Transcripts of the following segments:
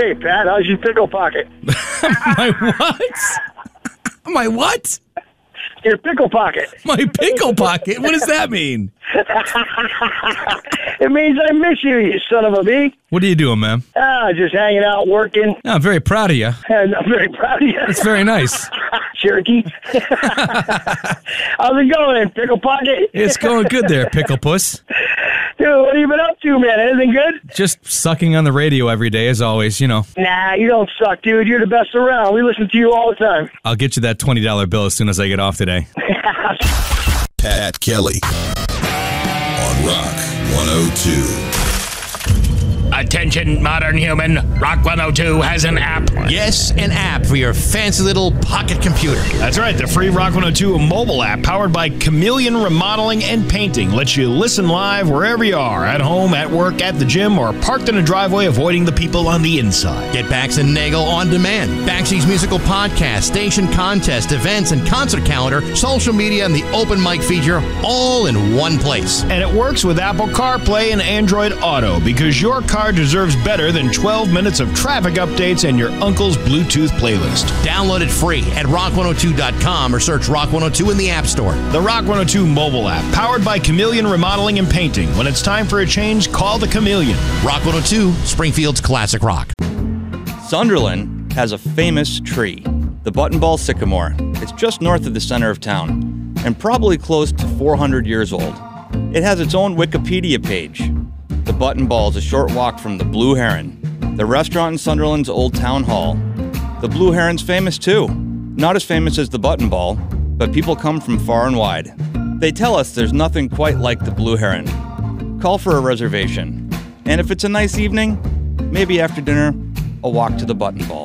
Hey, Pat, how's your pickle pocket? My what? My what? Your pickle pocket. My pickle pocket? What does that mean? It means I miss you, you son of a bee. What are you doing, man? Just hanging out, working. I'm very proud of you. And I'm very proud of you. It's very nice. Cherokee. How's it going, pickle pocket? It's going good there, pickle puss. Dude, what have you been up to, man? Anything good? Just sucking on the radio every day, as always, you know. Nah, you don't suck, dude. You're the best around. We listen to you all the time. I'll get you that $20 bill as soon as I get off today. Pat Kelly on Rock 102. Attention, modern human. Rock 102 has an app. Yes, an app for your fancy little pocket computer. That's right. The free Rock 102 mobile app powered by Chameleon Remodeling and Painting lets you listen live wherever you are, at home, at work, at the gym, or parked in a driveway avoiding the people on the inside. Get Bax and Nagel on demand. Baxi's musical podcast, station contest, events, and concert calendar, social media, and the open mic feature all in one place. And it works with Apple CarPlay and Android Auto because your car deserves better than 12 minutes of traffic updates and your uncle's Bluetooth playlist. Download it free at rock102.com or search Rock 102 in the App Store. The Rock 102 mobile app, powered by Chameleon Remodeling and Painting. When it's time for a change, call the Chameleon. Rock 102, Springfield's classic rock. Sunderland has a famous tree, the buttonball sycamore. It's just north of the center of town and probably close to 400 years old. It has its own Wikipedia page. The Buttonball is a short walk from the Blue Heron, the restaurant in Sunderland's old town hall. The Blue Heron's famous too. Not as famous as the Buttonball, but people come from far and wide. They tell us there's nothing quite like the Blue Heron. Call for a reservation. And if it's a nice evening, maybe after dinner, a walk to the Buttonball.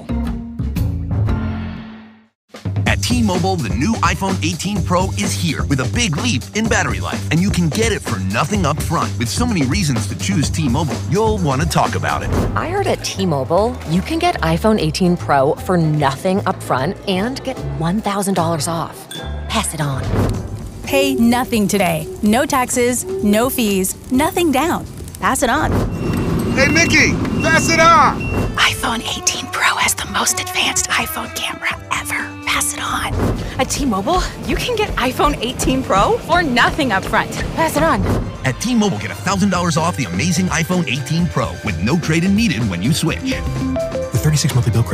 At T-Mobile, the new iPhone 18 Pro is here with a big leap in battery life. And you can get it for nothing up front. With so many reasons to choose T-Mobile, you'll want to talk about it. I heard at T-Mobile, you can get iPhone 18 Pro for nothing up front and get $1,000 off. Pass it on. Pay nothing today. No taxes, no fees, nothing down. Pass it on. Hey, Mickey, pass it on. iPhone 18 Pro has the most advanced iPhone camera ever. Pass it on. At T-Mobile, you can get iPhone 18 Pro for nothing up front. Pass it on. At T-Mobile, get $1,000 off the amazing iPhone 18 Pro with no trade-in needed when you switch. The 36 monthly bill credit